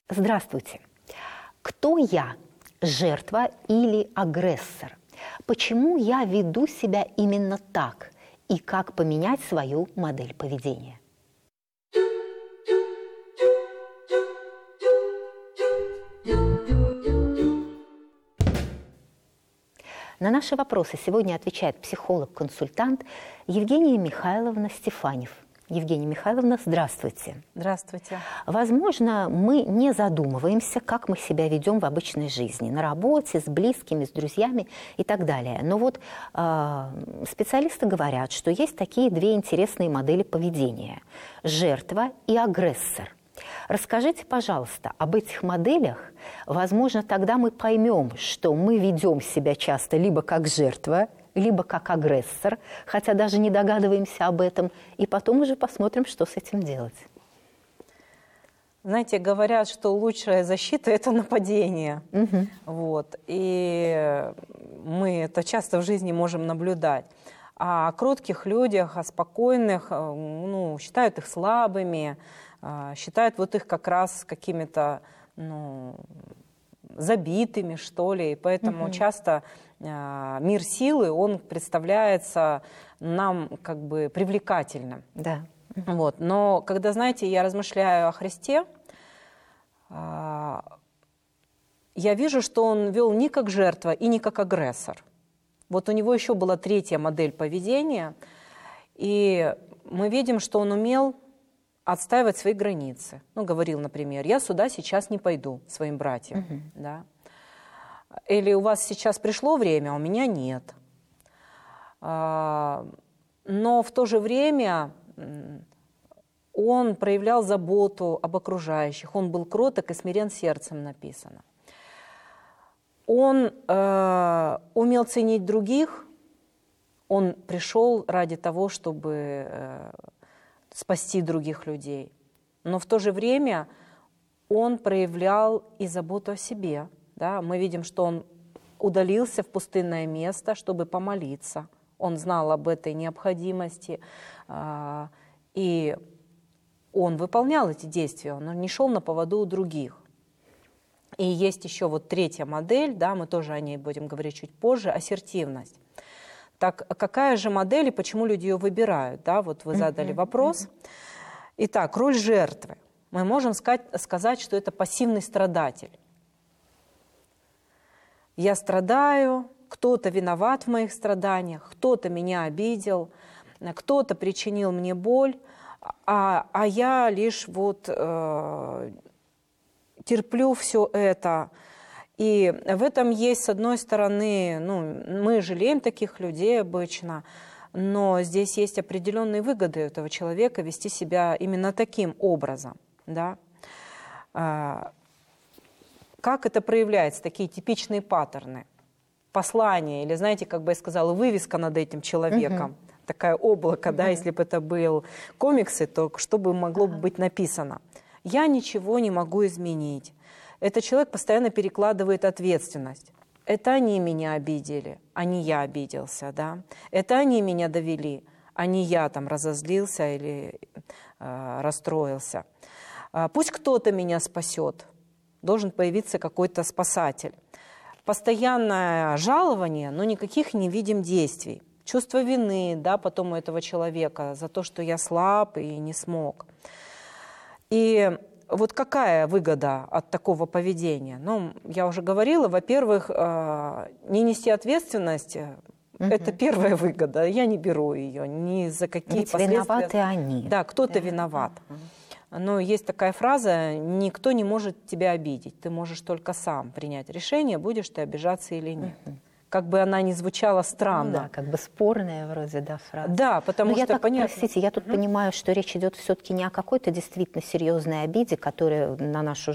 Здравствуйте. Кто я? Жертва или агрессор? Почему я веду себя именно так? И как поменять свою модель поведения? На наши вопросы сегодня отвечает психолог-консультант Евгения Михайловна Стефанев. Евгения Михайловна, здравствуйте. Здравствуйте. Возможно, мы не задумываемся, как мы себя ведем в обычной жизни, на работе, с близкими, с друзьями и так далее. Но вот специалисты говорят, что есть такие две интересные модели поведения – жертва и агрессор. Расскажите, пожалуйста, об этих моделях. Возможно, тогда мы поймем, что мы ведем себя часто либо как жертва, либо как агрессор, хотя даже не догадываемся об этом, и потом уже посмотрим, что с этим делать. Знаете, говорят, что лучшая защита – это нападение. Угу. Вот. И мы это часто в жизни можем наблюдать. А о кротких людях, о спокойных, считают их слабыми, считают вот их как раз какими-то забитыми, что ли. И поэтому часто мир силы, он представляется нам как бы привлекательным. Да. Вот. Но когда, знаете, я размышляю о Христе, я вижу, что он вел не как жертва и не как агрессор. Вот у него еще была третья модель поведения, и мы видим, что он умел отстаивать свои границы. Говорил, например, я сюда сейчас не пойду своим братьям. Да? Или у вас сейчас пришло время, а у меня нет. Но в то же время он проявлял заботу об окружающих. Он был кроток и смирен сердцем, написано. Он умел ценить других. Он пришел ради того, чтобы спасти других людей. Но в то же время он проявлял и заботу о себе. Да? Мы видим, что он удалился в пустынное место, чтобы помолиться. Он знал об этой необходимости. И он выполнял эти действия. Он не шел на поводу у других. И есть еще вот третья модель, да, мы тоже о ней будем говорить чуть позже, ассертивность. Так какая же модель и почему люди ее выбирают? Да? Вот вы задали вопрос. Итак, роль жертвы. Мы можем сказать, что это пассивный страдатель. Я страдаю, кто-то виноват в моих страданиях, кто-то меня обидел, кто-то причинил мне боль, а я лишь терплю все это. И в этом есть, с одной стороны, мы жалеем таких людей обычно, но здесь есть определенные выгоды этого человека вести себя именно таким образом. Да? Как это проявляется, такие типичные паттерны? Послание, или, знаете, как бы я сказала, вывеска над этим человеком, такое облако, да, если бы это был комиксы, то что бы могло бы быть написано? Я ничего не могу изменить. Этот человек постоянно перекладывает ответственность. Это они меня обидели, а не я обиделся. Да? Это они меня довели, а не я там разозлился или расстроился. Пусть кто-то меня спасет. Должен появиться какой-то спасатель. Постоянное жалование, но никаких не видим действий. Чувство вины, да, потом у этого человека за то, что я слаб и не смог. И вот какая выгода от такого поведения? Я уже говорила, во-первых, не нести ответственность – это первая выгода. Я не беру ее ни за какие Ведь последствия. Виноваты они. Да, кто-то виноват. Но есть такая фраза: никто не может тебя обидеть. Ты можешь только сам принять решение, будешь ты обижаться или нет. Как бы она ни звучала странно. Да, как бы спорная вроде, да, фраза. Да, потому Но что, простите, я тут понимаю, что речь идет все-таки не о какой-то действительно серьезной обиде, которая на нашу